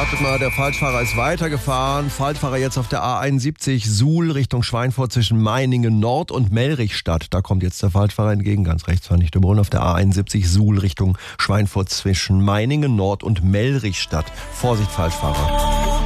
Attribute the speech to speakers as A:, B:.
A: Wartet mal, der Falschfahrer ist weitergefahren. Falschfahrer jetzt auf der A71 Suhl Richtung Schweinfurt zwischen Meiningen Nord und Mellrichstadt. Da kommt jetzt der Falschfahrer entgegen, ganz rechts fahre ich überholen. Auf der A71 Suhl Richtung Schweinfurt zwischen Meiningen Nord und Mellrichstadt. Vorsicht, Falschfahrer.